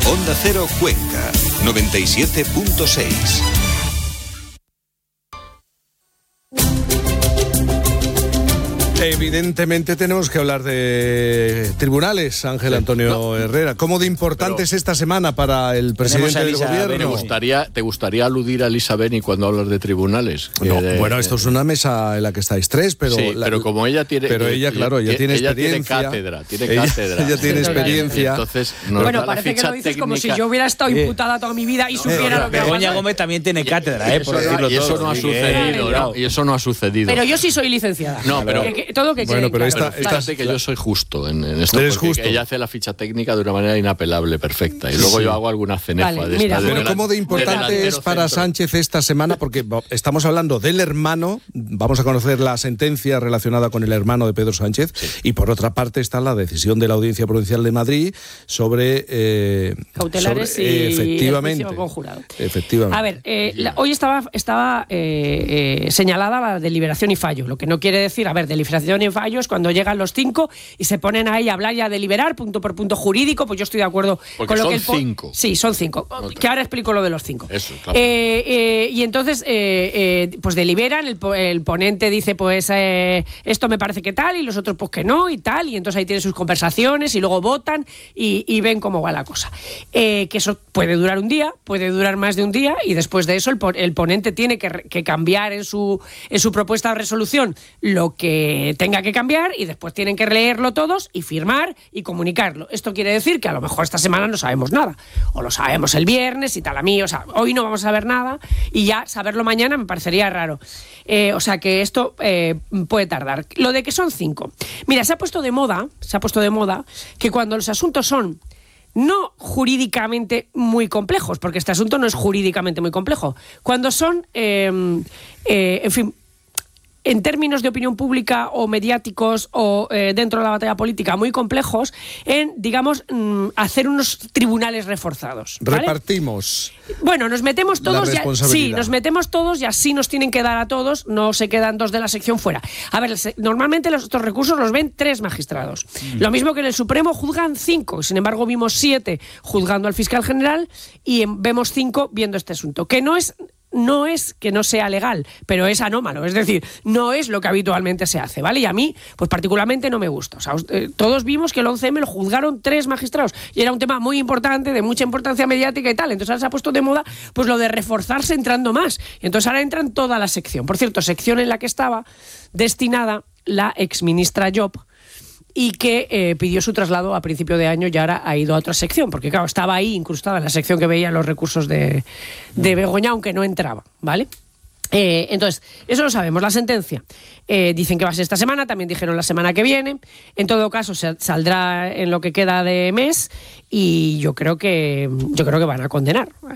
Onda Cero Cuenca, 97.6. Evidentemente tenemos que hablar de tribunales, Ángel Antonio Herrera. ¿Cómo de importante es esta semana para el presidente del gobierno? ¿Te gustaría aludir a Elisa Beni cuando hablas de tribunales? Bueno, esto es una mesa en la que estáis tres, pero... Sí, pero como ella tiene... Pero ella, claro, ella tiene experiencia. Tiene cátedra. Ella tiene experiencia. Entonces, bueno, parece que lo dices como si yo hubiera estado imputada toda mi vida y supiera lo que ha pasado. Begoña Gómez también tiene cátedra, por decirlo todo. Y eso no ha sucedido, y eso no ha sucedido. Pero yo sí soy licenciada. No, pero... Todo que bueno, pero fíjate que yo soy justo en esto, eres porque justo. ella hace la ficha técnica de una manera inapelable, perfecta, y luego yo hago alguna cenefa vale, de mira, esta. Pero ¿cómo de importante es para Sánchez esta semana? Porque estamos hablando del hermano, vamos a conocer la sentencia relacionada con el hermano de Pedro Sánchez, y por otra parte está la decisión de la Audiencia Provincial de Madrid sobre... cautelares y efectivamente, el juicio conjurado. Efectivamente. A ver, hoy estaba señalada la deliberación y fallo, lo que no quiere decir, deliberación y fallo es cuando llegan los 5 y se ponen ahí a hablar y a deliberar punto por punto jurídico, pues yo estoy de acuerdo porque con lo son que 5. Sí, son 5. Que ahora explico lo de los 5. Eso, claro. Y entonces, pues deliberan, el ponente dice, pues esto me parece que tal, y los otros pues que no, y tal, y entonces ahí tienen sus conversaciones y luego votan y ven cómo va la cosa. Que eso puede durar un día, puede durar más de un día, y después de eso el ponente tiene que cambiar en su propuesta de resolución lo que tenga que cambiar, y después tienen que leerlo todos y firmar y comunicarlo. Esto quiere decir que a lo mejor esta semana no sabemos nada, o lo sabemos el viernes y tal. A mí, hoy no vamos a saber nada, y ya saberlo mañana me parecería raro. O sea que esto puede tardar. Lo de que son 5. Mira, se ha puesto de moda que cuando los asuntos son no jurídicamente muy complejos, porque este asunto no es jurídicamente muy complejo, cuando son, en fin, en términos de opinión pública o mediáticos o dentro de la batalla política muy complejos, en, digamos, hacer unos tribunales reforzados, ¿vale? Repartimos. Bueno, nos metemos todos, nos metemos todos y así nos tienen que dar a todos, no se quedan 2 de la sección fuera. A ver, normalmente estos recursos los ven 3 magistrados. Lo mismo que en el Supremo juzgan 5, sin embargo vimos 7 juzgando al fiscal general y vemos 5 viendo este asunto, que no es que no sea legal, pero es anómalo, es decir, no es lo que habitualmente se hace, ¿vale? Y a mí, pues particularmente no me gusta. O sea, todos vimos que el 11M lo juzgaron 3 magistrados y era un tema muy importante, de mucha importancia mediática y tal. Entonces ahora se ha puesto de moda pues lo de reforzarse entrando más. Y entonces ahora entra en toda la sección. Por cierto, sección en la que estaba destinada la exministra Job, y que pidió su traslado a principio de año y ahora ha ido a otra sección, porque claro, estaba ahí incrustada en la sección que veía los recursos de Begoña, aunque no entraba, ¿vale? Entonces, eso lo sabemos. La sentencia dicen que va a ser esta semana, también dijeron la semana que viene. En todo caso, saldrá en lo que queda de mes y yo creo que van a condenar